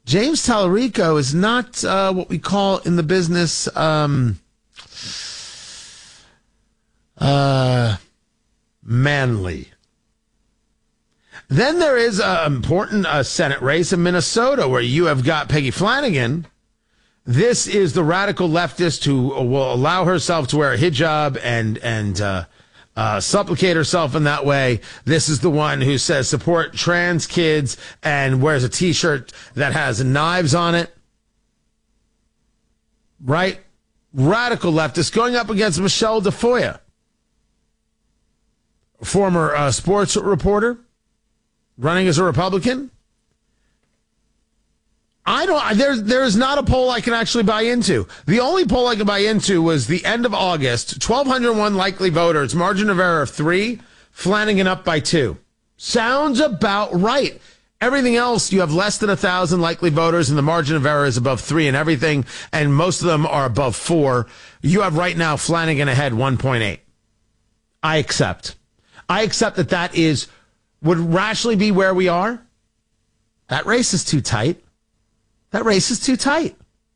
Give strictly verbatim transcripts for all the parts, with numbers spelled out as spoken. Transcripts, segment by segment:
James Tallarico is not uh, what we call in the business um, uh, manly. Then there is an important uh, Senate race in Minnesota where you have got Peggy Flanagan. This is the radical leftist who will allow herself to wear a hijab and and uh, uh, supplicate herself in that way. This is the one who says support trans kids and wears a T-shirt that has knives on it. Right? Radical leftist going up against Michelle DeFoya, former uh, sports reporter, running as a Republican. I don't, there's, there's not a poll I can actually buy into. The only poll I can buy into was the end of August, twelve oh one likely voters, margin of error of three, Flanagan up by two. Sounds about right. Everything else, you have less than a thousand likely voters and the margin of error is above three and everything. And most of them are above four. You have right now Flanagan ahead one point eight. I accept. I accept that that is, would rationally be where we are. That race is too tight. That race is too tight.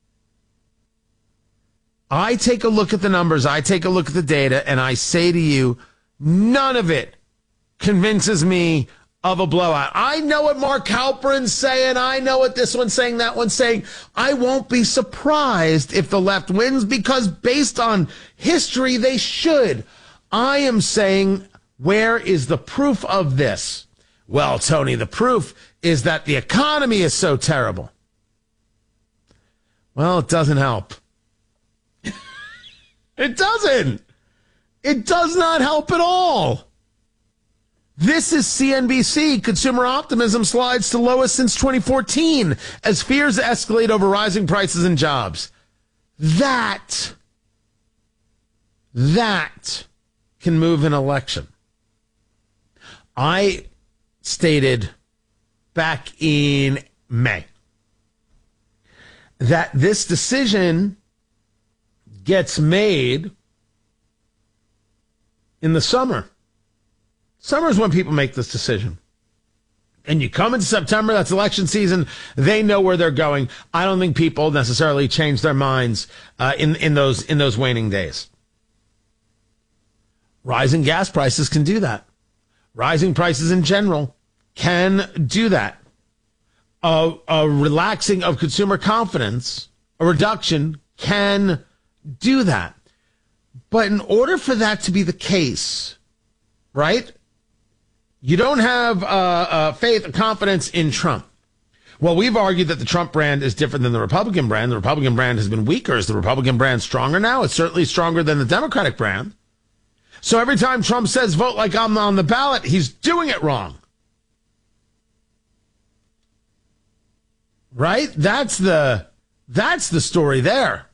I take a look at the numbers, I take a look at the data, and I say to you, none of it convinces me of a blowout. I know what Mark Halperin's saying. I know what this one's saying, that one's saying. I won't be surprised if the left wins because based on history, they should. I am saying, where is the proof of this? Well, Tony, the proof is that the economy is so terrible. Well, it doesn't help. It doesn't. It does not help at all. This is C N B C. Consumer optimism slides to lowest since twenty fourteen as fears escalate over rising prices and jobs. That, that can move an election. I stated back in May that this decision gets made in the summer. Summer is when people make this decision. And you come into September, that's election season, they know where they're going. I don't think people necessarily change their minds uh, in, in those in those waning days. Rising gas prices can do that. Rising prices in general can do that. A, a relaxing of consumer confidence, a reduction can do that. But in order for that to be the case, right, you don't have uh, uh, faith and confidence in Trump. Well, we've argued that the Trump brand is different than the Republican brand. The Republican brand has been weaker. Is the Republican brand stronger now? It's certainly stronger than the Democratic brand. So every time Trump says vote like I'm on the ballot, he's doing it wrong. Right? That's the that's the story there.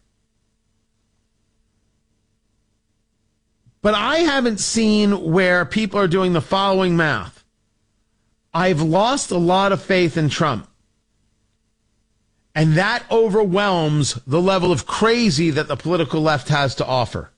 But I haven't seen where people are doing the following math. I've lost a lot of faith in Trump. And that overwhelms the level of crazy that the political left has to offer.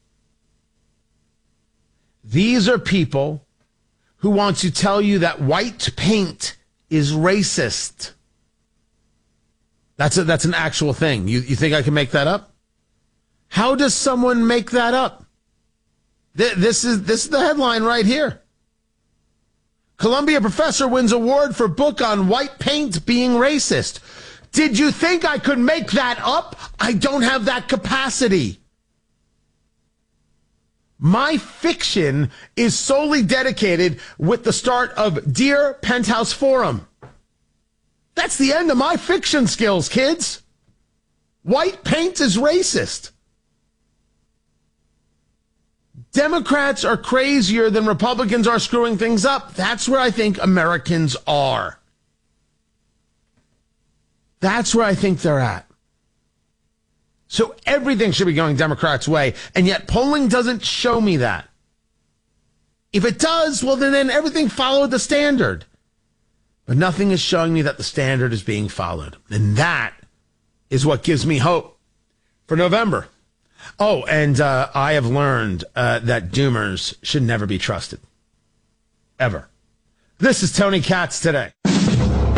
These are people who want to tell you that white paint is racist. That's a, that's an actual thing. You, you think I can make that up? How does someone make that up? Th- this is this is the headline right here. Columbia professor wins award for book on white paint being racist. Did you think I could make that up? I don't have that capacity. My fiction is solely dedicated with the start of Dear Penthouse Forum. That's the end of my fiction skills, kids. White paint is racist. Democrats are crazier than Republicans are screwing things up. That's where I think Americans are. That's where I think they're at. So everything should be going Democrats' way, and yet polling doesn't show me that. If it does, well, then, then everything followed the standard. But nothing is showing me that the standard is being followed. And that is what gives me hope for November. Oh, and uh, I have learned uh, that doomers should never be trusted. Ever. This is Tony Katz Today.